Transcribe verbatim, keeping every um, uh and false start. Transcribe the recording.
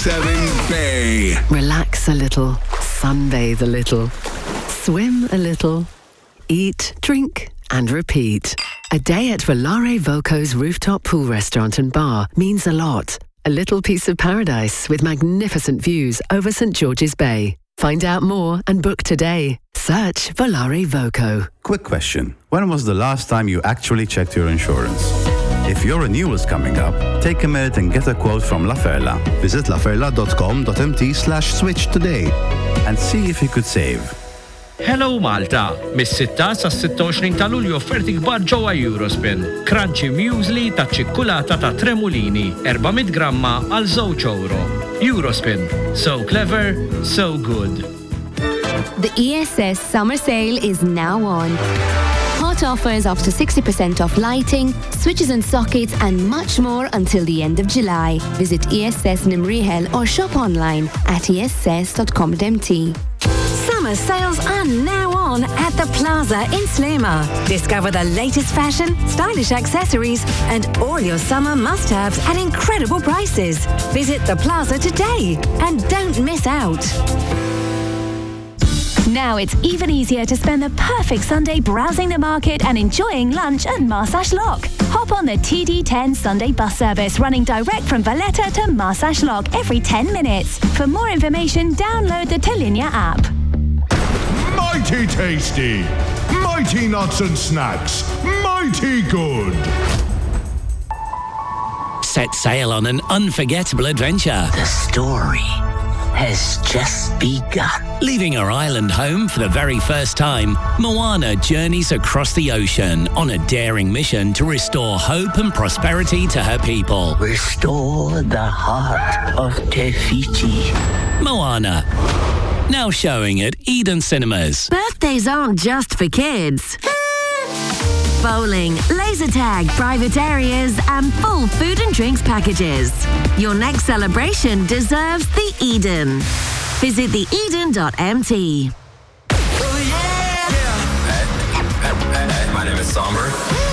seven Bay. Relax a little, sunbathe a little, swim a little, eat, drink and repeat. A day at Volare Voco's rooftop pool restaurant and bar means a lot. A little piece of paradise with magnificent views over St George's Bay. Find out more and book today. Search Volare Voco. Quick question. When was the last time you actually checked your insurance? If your renewal is coming up, take a minute and get a quote from La Ferla. Visit laferla.com.mt slash switch today and see if you could save. Hello Malta! Mis-sitta sa sittoxrin ta' Lulju offerti kbar ġewwa Eurospin. Crunchy muesli ta' ċikkulata ta' Tremolini, erba' gramma għal żewġ euro. Eurospin. So clever, so good. The E S S summer sale is now on. Hot offers up to sixty percent off lighting, switches and sockets and much more until the end of July. Visit E S S Nimrihel or shop online at e s s dot com dot m t. Summer sales are now on at the Plaza in Sliema. Discover the latest fashion, stylish accessories, and all your summer must-haves at incredible prices. Visit the Plaza today and don't miss out. Now it's even easier to spend the perfect Sunday browsing the market and enjoying lunch at Marsash Lock. Hop on the T D ten Sunday bus service running direct from Valletta to Marsash Lock every ten minutes. For more information, download the Talinia app. Mighty tasty! Mighty nuts and snacks! Mighty good! Set sail on an unforgettable adventure. The story has just begun. Leaving her island home for the very first time, Moana journeys across the ocean on a daring mission to restore hope and prosperity to her people. Restore the heart of Te Fiti. Moana. Now showing at Eden Cinemas. Birthdays aren't just for kids. Bowling, laser tag, private areas, and full food and drinks packages. Your next celebration deserves the Eden. Visit the eden dot m t. Oh, yeah. Yeah. Hey, hey, hey, my name is Somber.